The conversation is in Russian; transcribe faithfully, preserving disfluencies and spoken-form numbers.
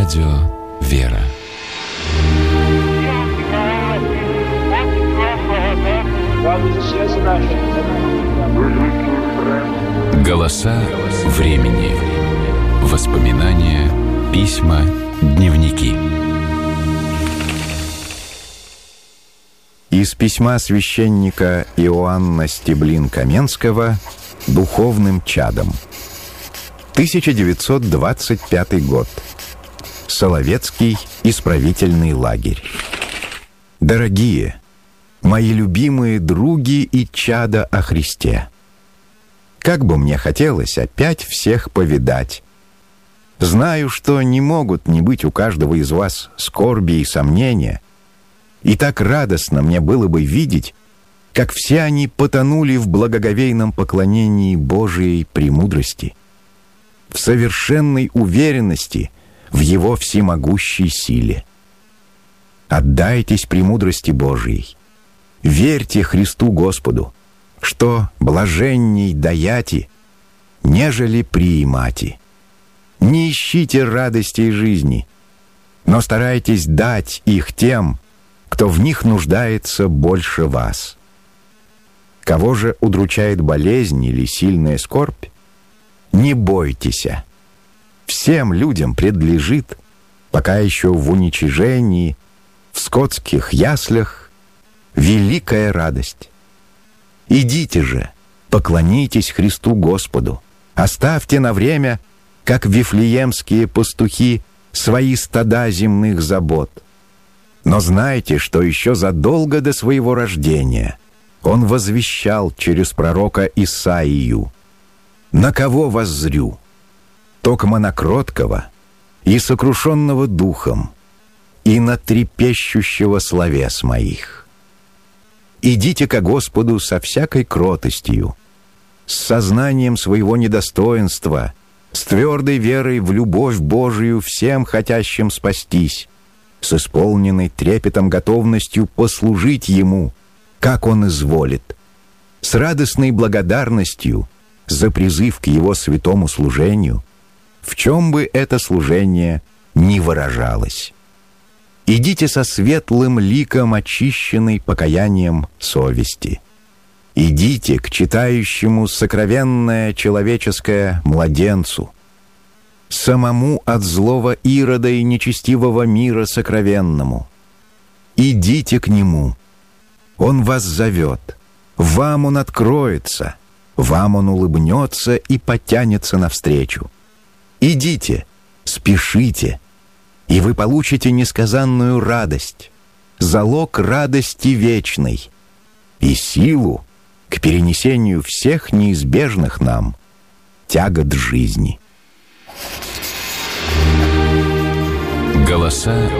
Радио «Вера». Голоса времени. Воспоминания, письма, дневники. Из письма священника Иоанна Стеблин-Каменского «Духовным чадом». тысяча девятьсот двадцать пятый год. Соловецкий исправительный лагерь. Дорогие, мои любимые други и чада о Христе, как бы мне хотелось опять всех повидать. Знаю, что не могут не быть у каждого из вас скорби и сомнения, и так радостно мне было бы видеть, как все они потонули в благоговейном поклонении Божией премудрости, в совершенной уверенности в Его всемогущей силе. Отдайтесь премудрости Божией, верьте Христу Господу, что блаженней даяти, нежели приимати. Не ищите радостей жизни, но старайтесь дать их тем, кто в них нуждается больше вас. Кого же удручает болезнь или сильная скорбь, не бойтесь. Всем людям предлежит, пока еще в уничижении, в скотских яслях, великая радость. Идите же, поклонитесь Христу Господу, оставьте на время, как вифлеемские пастухи, свои стада земных забот. Но знайте, что еще задолго до своего рождения Он возвещал через пророка Исаию: «На кого воззрю? Токмо на кроткого и сокрушенного духом, и на трепещущего словес моих. Идите ко Господу со всякой кротостью, с сознанием своего недостоинства, с твердой верой в любовь Божию всем хотящим спастись, с исполненной трепетом готовностью послужить Ему, как Он изволит, с радостной благодарностью за призыв к Его святому служению, в чем бы это служение ни выражалось. Идите со светлым ликом, очищенной покаянием совести. Идите к читающему сокровенное человеческое младенцу, самому от злого Ирода и нечестивого мира сокровенному. Идите к Нему. Он вас зовет, вам Он откроется, вам Он улыбнется и потянется навстречу. Идите, спешите, и вы получите несказанную радость, залог радости вечной и силу к перенесению всех неизбежных нам тягот жизни. Голоса